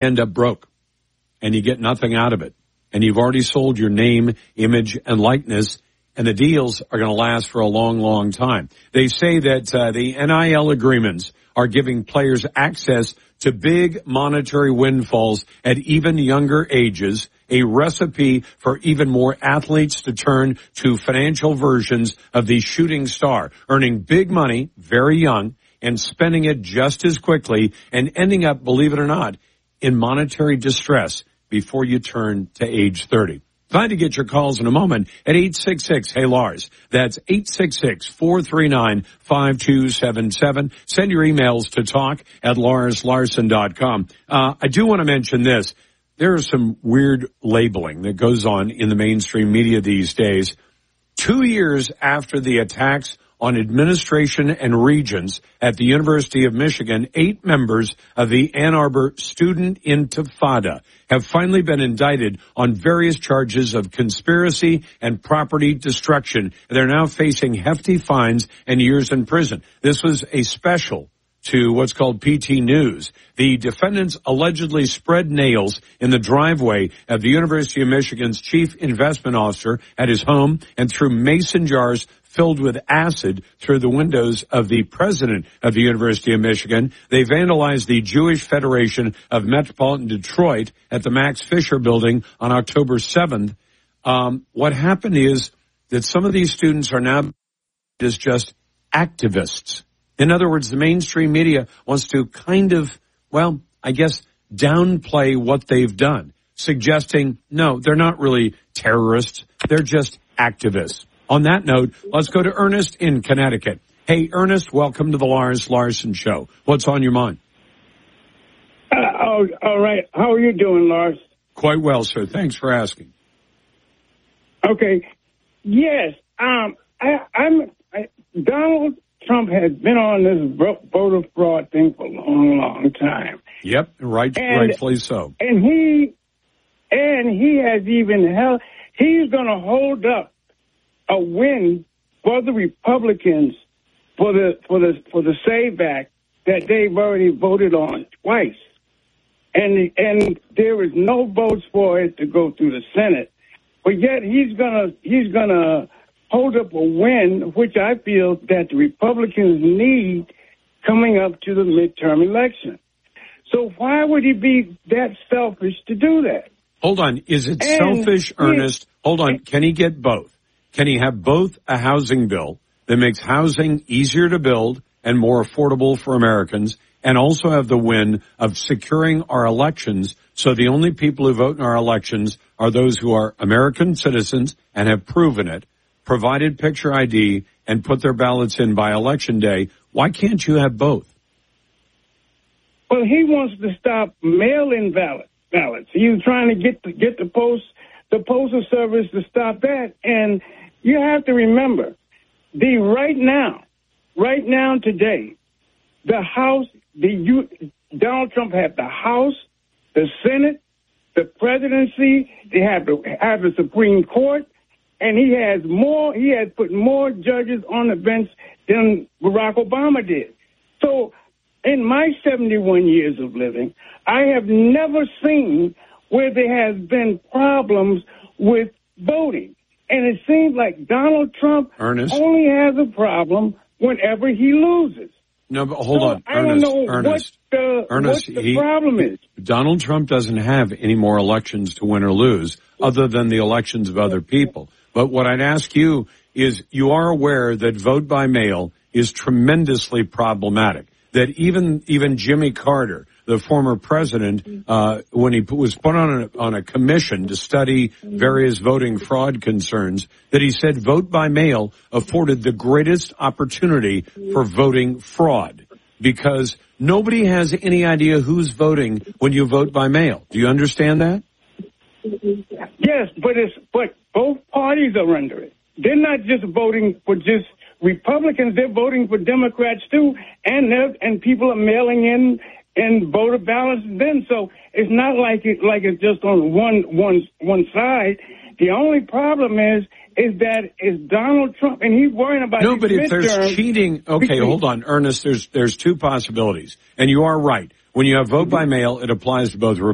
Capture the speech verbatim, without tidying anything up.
end up broke and you get nothing out of it. And you've already sold your name, image, and likeness, and the deals are going to last for a long, long time. They say that uh, the N I L agreements are giving players access to big monetary windfalls at even younger ages, a recipe for even more athletes to turn to financial versions of the shooting star, earning big money very young and spending it just as quickly and ending up, believe it or not, in monetary distress before you turn to age thirty. Glad to get your calls in a moment at eight six six, hey Lars. That's eight six six, four three nine, five two seven seven. Send your emails to talk at lars larson dot com. Uh, I do want to mention this. There is some weird labeling that goes on in the mainstream media these days. Two years after the attacks on administration and regents at the University of Michigan, eight members of the Ann Arbor Student Intifada have finally been indicted on various charges of conspiracy and property destruction. They're now facing hefty fines and years in prison. This was a special to what's called P T News. The defendants allegedly spread nails in the driveway of the University of Michigan's chief investment officer at his home and threw mason jars filled with acid through the windows of the president of the University of Michigan. They vandalized the Jewish Federation of Metropolitan Detroit at the Max Fisher building on October seventh. Um, what happened is that some of these students are now is just activists. In other words, the mainstream media wants to kind of, well, I guess, downplay what they've done, suggesting, no, they're not really terrorists. They're just activists. On that note, let's go to Ernest in Connecticut. Hey, Ernest, welcome to the Lars Larson Show. What's on your mind? Uh, oh, all right. How are you doing, Lars? Quite well, sir. Thanks for asking. Okay. Yes. Um, I, I'm I, Donald Trump has been on this voter fraud thing for a long, long time. Yep, right, and, rightfully so. And he, and he has even held. He's going to hold up a win for the Republicans for the for the for the SAVE Act that they've already voted on twice, and and there is no votes for it to go through the Senate, but yet he's gonna he's gonna hold up a win, which I feel that the Republicans need coming up to the midterm election. So why would he be that selfish to do that? Hold on, is it and selfish, Ernest? Hold on, can he get both? Can he have both a housing bill that makes housing easier to build and more affordable for Americans, and also have the win of securing our elections so the only people who vote in our elections are those who are American citizens and have proven it, provided picture I D, and put their ballots in by Election Day? Why can't you have both? Well, he wants to stop mail-in ballot, ballots. He's trying to get the, get the post the Postal Service to stop that, and you have to remember, the right now, right now today, the House, the you, Donald Trump had the House, the Senate, the presidency. They have the have the Supreme Court, and he has more. He has put more judges on the bench than Barack Obama did. So, in my seventy-one years of living, I have never seen where there has been problems with voting. And it seems like Donald Trump Ernest? only has a problem whenever he loses. No, but hold so on, I Ernest. don't know Ernest, what the, Ernest, what the he, problem is. Donald Trump doesn't have any more elections to win or lose other than the elections of other people. But what I'd ask you is, you are aware that vote by mail is tremendously problematic, that even even Jimmy Carter, the former president, uh, when he was put on a, on a commission to study various voting fraud concerns, that he said vote by mail afforded the greatest opportunity for voting fraud, because nobody has any idea who's voting when you vote by mail. Do you understand that? Yes, but it's but both parties are under it. They're not just voting for just Republicans; they're voting for Democrats too, and they're- and people are mailing in and voter ballots then. So it's not like it like it's just on one one one side. The only problem is is that it's Donald Trump, and he's worrying about no. his But if there's midterm. cheating, okay, hold on, Ernest. There's there's two possibilities, and you are right. When you have vote by mail, it applies to both